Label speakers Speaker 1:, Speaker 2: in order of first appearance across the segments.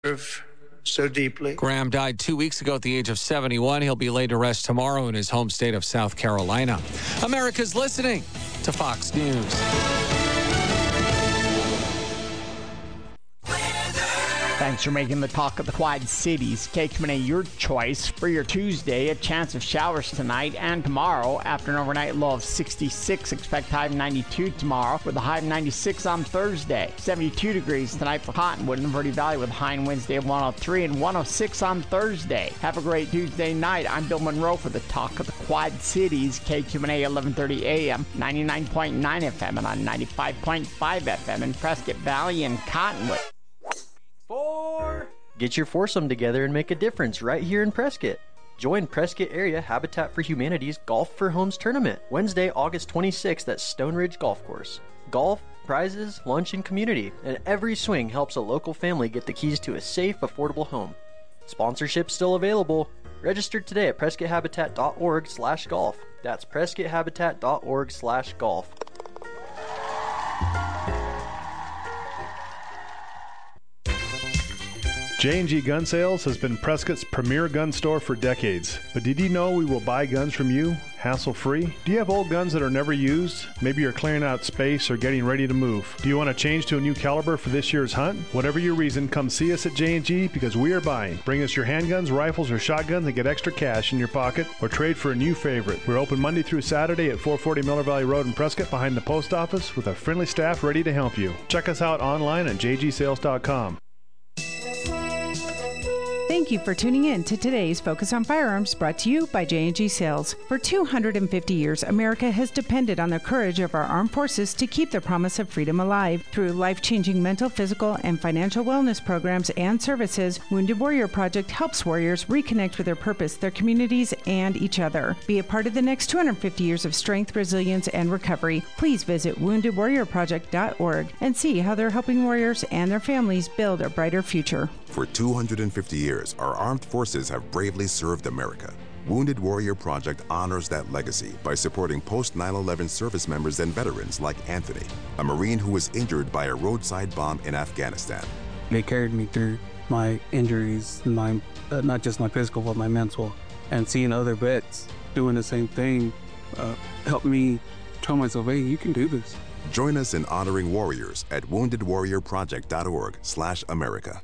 Speaker 1: so deeply.
Speaker 2: Graham died 2 weeks ago at the age of 71. He'll be laid to rest tomorrow in his home state of South Carolina. America's listening to Fox News.
Speaker 3: Thanks for making the talk of the Quad Cities. KQNA, your choice for your Tuesday. A chance of showers tonight and tomorrow. After an overnight low of 66, expect high of 92 tomorrow with a high of 96 on Thursday. 72 degrees tonight for Cottonwood and Verde Valley with a high in Wednesday of 103 and 106 on Thursday. Have a great Tuesday night. I'm Bill Monroe for the talk of the Quad Cities. KQNA 1130 AM, 99.9 FM and on 95.5 FM in Prescott Valley and Cottonwood.
Speaker 4: Get your foursome together and make a difference right here in Prescott. Join Prescott Area Habitat for Humanity's Golf for Homes tournament, Wednesday, August 26th at Stone Ridge Golf Course. Golf, prizes, lunch, and community, and every swing helps a local family get the keys to a safe, affordable home. Sponsorship still available. Register today at PrescottHabitat.org/golf. That's PrescottHabitat.org/golf.
Speaker 5: J&G Gun Sales has been Prescott's premier gun store for decades. But did you know we will buy guns from you, hassle-free? Do you have old guns that are never used? Maybe you're clearing out space or getting ready to move. Do you want to change to a new caliber for this year's hunt? Whatever your reason, come see us at J&G because we are buying. Bring us your handguns, rifles, or shotguns and get extra cash in your pocket or trade for a new favorite. We're open Monday through Saturday at 440 Miller Valley Road in Prescott behind the post office with a friendly staff ready to help you. Check us out online at jgsales.com.
Speaker 6: Thank you for tuning in to today's Focus on Firearms, brought to you by J&G Sales. For 250 years, America has depended on the courage of our armed forces to keep the promise of freedom alive. Through life-changing mental, physical, and financial wellness programs and services, Wounded Warrior Project helps warriors reconnect with their purpose, their communities, and each other. Be a part of the next 250 years of strength, resilience, and recovery. Please visit WoundedWarriorProject.org and see how they're helping warriors and their families build a brighter future.
Speaker 7: For 250 years, our armed forces have bravely served America. Wounded Warrior Project honors that legacy by supporting post-9/11 service members and veterans like Anthony, a Marine who was injured by a roadside bomb in Afghanistan.
Speaker 8: They carried me through my injuries, not just my physical, but my mental. And seeing other vets doing the same thing helped me tell myself, hey, you can do this.
Speaker 7: Join us in honoring warriors at woundedwarriorproject.org/America.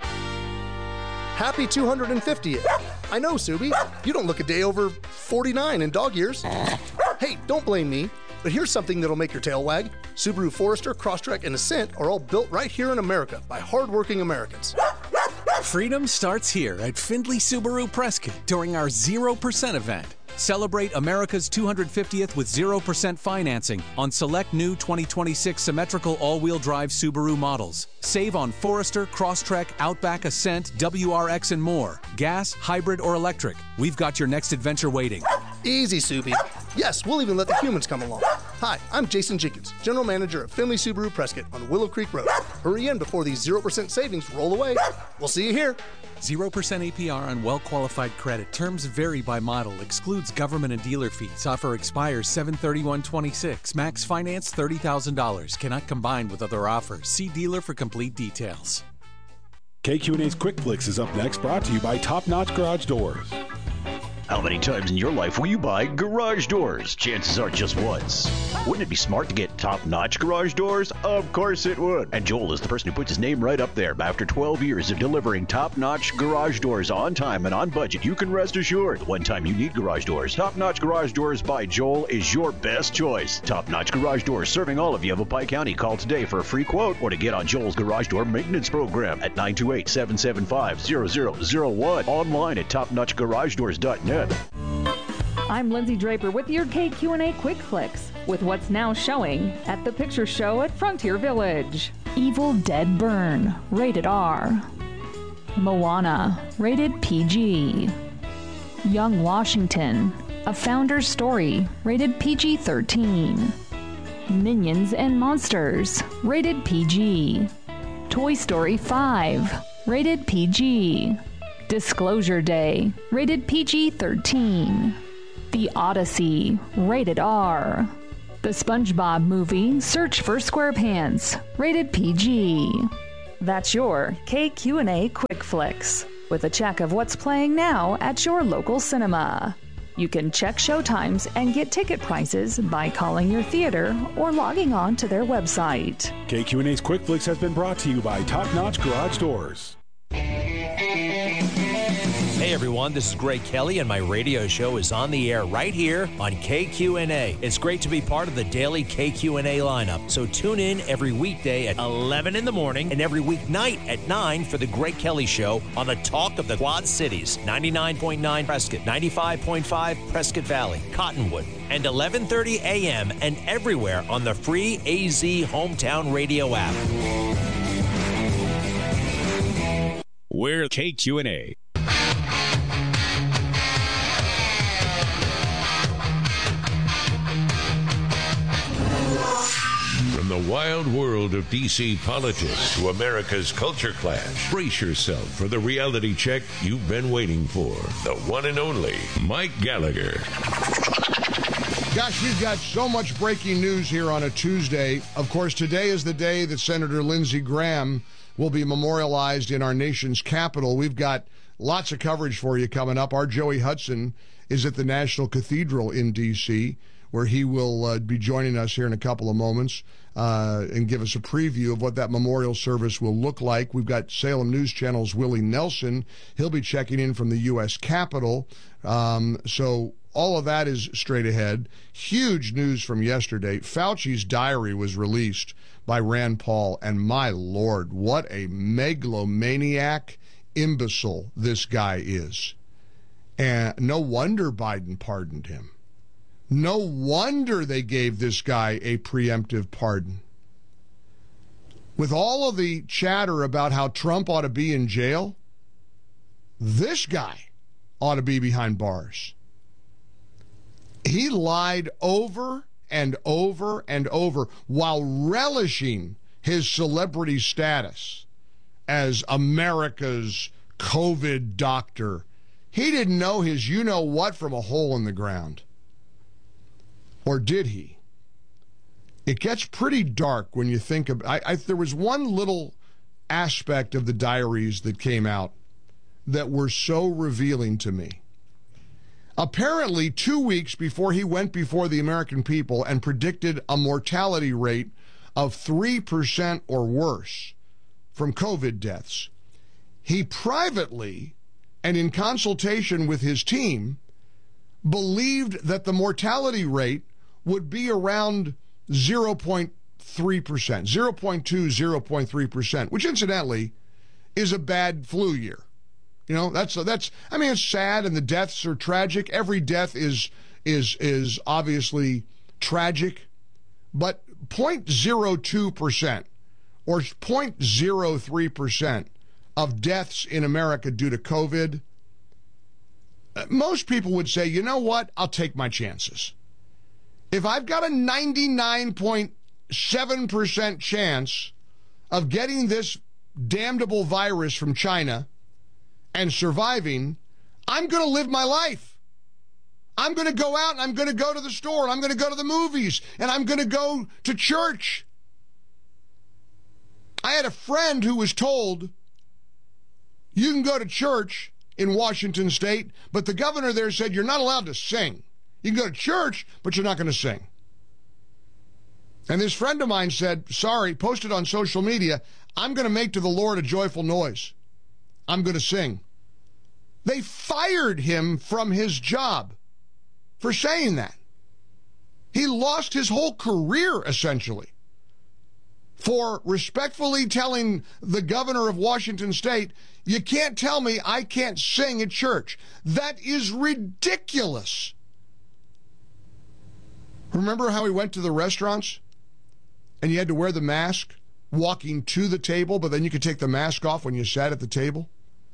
Speaker 9: Happy 250th. I know, Subi. You don't look a day over 49 in dog years. Hey, don't blame me. But here's something that'll make your tail wag. Subaru Forester, Crosstrek, and Ascent are all built right here in America by hardworking Americans.
Speaker 10: Freedom starts here at Findlay Subaru Prescott during our 0% event. Celebrate America's 250th with 0% financing on select new 2026 symmetrical all-wheel drive Subaru models. Save on Forester, Crosstrek, Outback, Ascent, WRX, and more. Gas, hybrid, or electric. We've got your next adventure waiting.
Speaker 9: Easy, Subi. Yes, we'll even let the humans come along. Hi, I'm Jason Jenkins, General Manager of Findlay Subaru Prescott on Willow Creek Road. Hurry in before these 0% savings roll away. We'll see you here.
Speaker 10: 0% APR on well-qualified credit. Terms vary by model. Excludes government and dealer fees. Offer expires 7/31/26. Max finance $30,000. Cannot combine with other offers. See dealer for complete details.
Speaker 11: KQNA's Quick Flicks is up next, brought to you by Top Notch Garage Doors.
Speaker 12: How many times in your life will you buy garage doors? Chances are just once. Wouldn't it be smart to get top-notch garage doors? Of course it would. And Joel is the person who puts his name right up there. After 12 years of delivering top-notch garage doors on time and on budget, you can rest assured. One time you need garage doors, Top-Notch Garage Doors by Joel is your best choice. Top-Notch Garage Doors serving all of Yavapai County. Call today for a free quote or to get on Joel's garage door maintenance program at 928-775-0001. Online at topnotchgaragedoors.net.
Speaker 13: I'm Lindsay Draper with your KQNA Quick Flicks with what's now showing at the Picture Show at Frontier Village. Evil Dead Burn, rated R. Moana, rated PG. Young Washington, A Founder's Story, rated PG-13. Minions and Monsters, rated PG. Toy Story 5, rated PG. Disclosure Day, rated PG-13. The Odyssey, rated R. The SpongeBob Movie, Search for SquarePants, rated PG. That's your KQ&A Quick Flicks, with a check of what's playing now at your local cinema. You can check showtimes and get ticket prices by calling your theater or logging on to their website.
Speaker 11: KQ&A's Quick Flicks has been brought to you by Top Notch Garage Doors.
Speaker 1: Hey everyone, this is Greg Kelly, and my radio show is on the air right here on KQ&A. It's great to be part of the daily KQ&A lineup, so tune in every weekday at 11 in the morning and every weeknight at 9 for the Greg Kelly Show on the Talk of the Quad Cities, 99.9 Prescott, 95.5 Prescott Valley, Cottonwood, and 11:30 a.m. and everywhere on the free AZ Hometown Radio app.
Speaker 14: We're KQ&A.
Speaker 15: From the wild world of D.C. politics to America's culture clash, brace yourself for the reality check you've been waiting for. The one and only Mike Gallagher.
Speaker 16: Gosh, we've got so much breaking news here on a Tuesday. Of course, today is the day that Senator Lindsey Graham will be memorialized in our nation's capital. We've got lots of coverage for you coming up. Our Joey Hudson is at the National Cathedral in D.C., where he will be joining us here in a couple of moments and give us a preview of what that memorial service will look like. We've got Salem News Channel's Willie Nelson. He'll be checking in from the U.S. Capitol. So all of that is straight ahead. Huge news from yesterday. Fauci's diary was released by Rand Paul, and my Lord, what a megalomaniac imbecile this guy is. And no wonder Biden pardoned him. No wonder they gave this guy a preemptive pardon. With all of the chatter about how Trump ought to be in jail, this guy ought to be behind bars. He lied over and over and over while relishing his celebrity status as America's COVID doctor. He didn't know his you-know-what from a hole in the ground. Or did he? It gets pretty dark when you think of... there was one little aspect of the diaries that came out that were so revealing to me. Apparently, 2 weeks before he went before the American people and predicted a mortality rate of 3% or worse from COVID deaths, he privately and in consultation with his team believed that the mortality rate would be around 0.3%, 0.2, 0.3%, which incidentally is a bad flu year. You know, that's I mean, it's sad and the deaths are tragic. Every death is obviously tragic, but 0.02% or 0.03% of deaths in America due to COVID, most people would say, you know what, I'll take my chances. If I've got a 99.7% chance of getting this damnable virus from China and surviving, I'm going to live my life. I'm going to go out and I'm going to go to the store and I'm going to go to the movies and I'm going to go to church. I had a friend who was told, you can go to church in Washington State, but the governor there said you're not allowed to sing. You can go to church, but you're not going to sing. And this friend of mine said, sorry, posted on social media, I'm going to make to the Lord a joyful noise. I'm going to sing. They fired him from his job for saying that. He lost his whole career, essentially, for respectfully telling the governor of Washington State, you can't tell me I can't sing at church. That is ridiculous. Remember how he went to the restaurants and you had to wear the mask walking to the table, but then you could take the mask off when you sat at the table?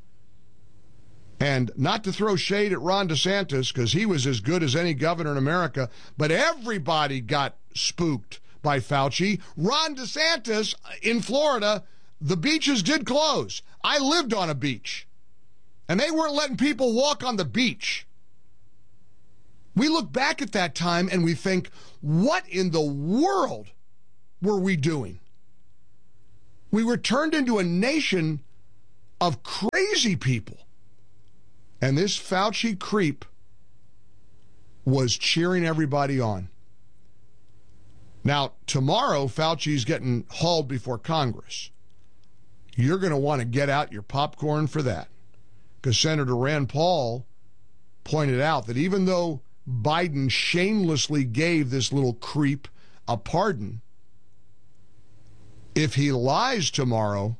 Speaker 16: And not to throw shade at Ron DeSantis, because he was as good as any governor in America, but everybody got spooked by Fauci. Ron DeSantis in Florida, the beaches did close. I lived on a beach, and they weren't letting people walk on the beach. We look back at that time and we think, what in the world were we doing? We were turned into a nation of crazy people. And this Fauci creep was cheering everybody on. Now, tomorrow, Fauci's getting hauled before Congress. You're going to want to get out your popcorn for that. Because Senator Rand Paul pointed out that even though Biden shamelessly gave this little creep a pardon, if he lies tomorrow,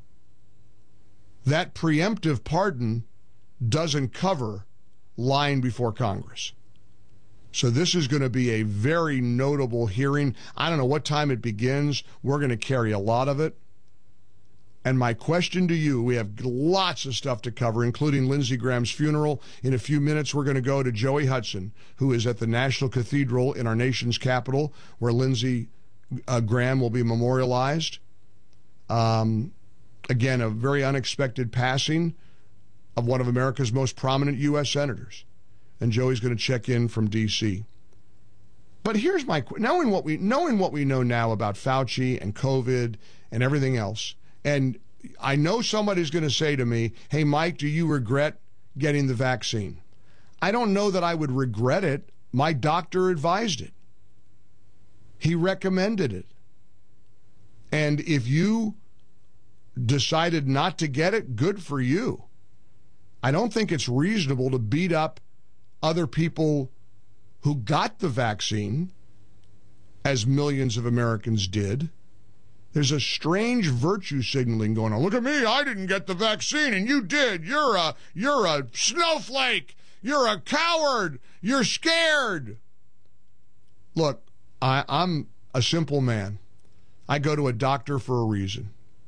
Speaker 16: that preemptive pardon doesn't cover lying before Congress. So this is going to be a very notable hearing. I don't know what time it begins. We're going to carry a lot of it. And my question to you, we have lots of stuff to cover, including Lindsey Graham's funeral. In a few minutes, we're going to go to Joey Hudson, who is at the National Cathedral in our nation's capital, where Lindsey Graham will be memorialized. Again, a very unexpected passing of one of America's most prominent U.S. senators. And Joey's going to check in from D.C. But here's my knowing what we know now about Fauci and COVID and everything else. And I know somebody's going to say to me, hey, Mike, do you regret getting the vaccine? I don't know that I would regret it. My doctor advised it. He recommended it. And if you decided not to get it, good for you. I don't think it's reasonable to beat up other people who got the vaccine, as millions of Americans did. There's a strange virtue signaling going on. Look at me, I didn't get the vaccine and you did. You're a snowflake. You're a coward. You're scared. Look, I'm a simple man. I go to a doctor for a reason.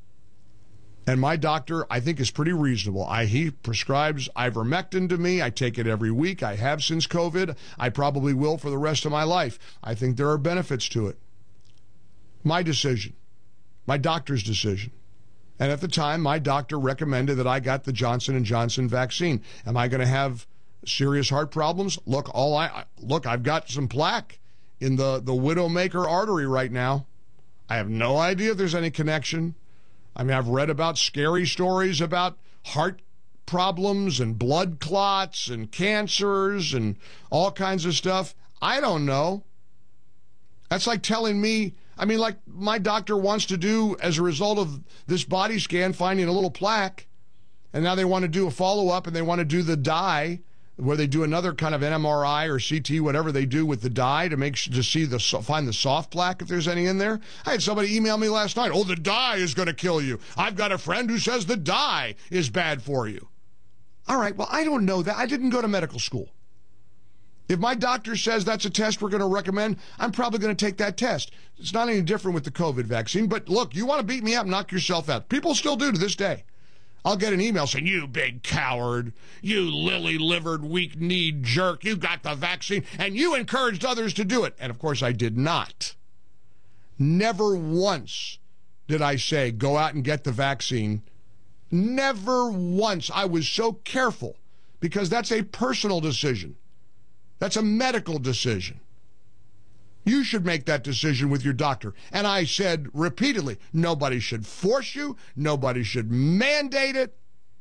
Speaker 16: And my doctor, I think, is pretty reasonable. He prescribes ivermectin to me. I take it every week. I have since COVID. I probably will for the rest of my life. I think there are benefits to it. My decision. My doctor's decision. And at the time, my doctor recommended that I got the Johnson & Johnson vaccine. Am I going to have serious heart problems? Look, I've got some plaque in the Widowmaker artery right now. I have no idea if there's any connection. I mean, I've read about scary stories about heart problems and blood clots and cancers and all kinds of stuff. I don't know. That's like telling me, I mean, like my doctor wants to do as a result of this body scan, finding a little plaque, and now they want to do a follow-up and they want to do the dye, where they do another kind of MRI or CT, whatever they do with the dye to find the soft plaque if there's any in there. I had somebody email me last night, oh, the dye is going to kill you. I've got a friend who says the dye is bad for you. All right, well, I don't know that. I didn't go to medical school. If my doctor says that's a test we're going to recommend, I'm probably going to take that test. It's not any different with the COVID vaccine, but look, you want to beat me up, knock yourself out. People still do to this day. I'll get an email saying, you big coward, you lily-livered, weak-kneed jerk, you got the vaccine, and you encouraged others to do it. And, of course, I did not. Never once did I say, go out and get the vaccine. Never once. I was so careful because that's a personal decision. That's a medical decision. You should make that decision with your doctor. And I said repeatedly, nobody should force you. Nobody should mandate it.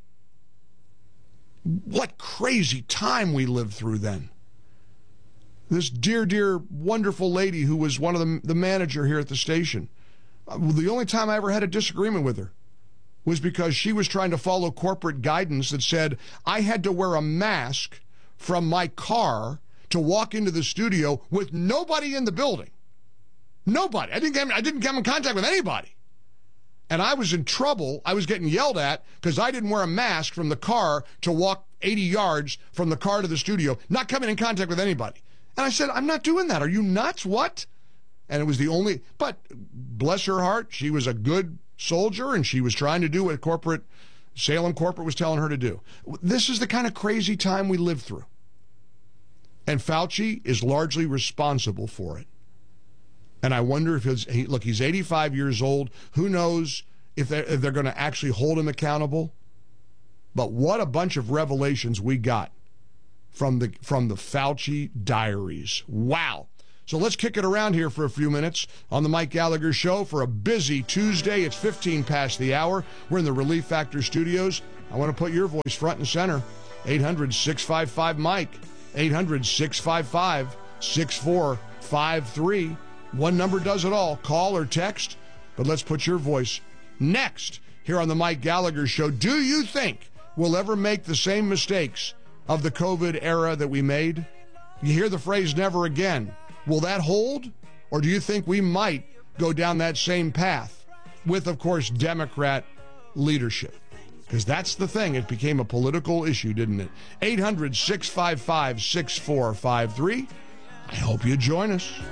Speaker 16: What crazy time we lived through then. This dear, wonderful lady who was one of the manager here at the station. The only time I ever had a disagreement with her was because she was trying to follow corporate guidance that said I had to wear a mask from my car to walk into the studio with nobody in the building. Nobody. I didn't come in contact with anybody. And I was in trouble. I was getting yelled at because I didn't wear a mask from the car to walk 80 yards from the car to the studio, not coming in contact with anybody. And I said, I'm not doing that. Are you nuts? What? And it was but bless her heart, she was a good soldier and she was trying to do what Salem Corporate was telling her to do. This is the kind of crazy time we lived through. And Fauci is largely responsible for it. And I wonder if he's 85 years old. Who knows if they're going to actually hold him accountable? But what a bunch of revelations we got from the Fauci diaries. Wow. So let's kick it around here for a few minutes on the Mike Gallagher Show for a busy Tuesday. It's 15 past the hour. We're in the Relief Factor studios. I want to put your voice front and center. 800-655-MIKE. 800-655-6453. One number does it all. Call or text, but let's put your voice next here on the Mike Gallagher Show. Do you think we'll ever make the same mistakes of the COVID era that we made? You hear the phrase never again. Will that hold? Or do you think we might go down that same path with, of course, Democrat leadership? Because that's the thing. It became a political issue, didn't it? 800-655-6453. I hope you join us.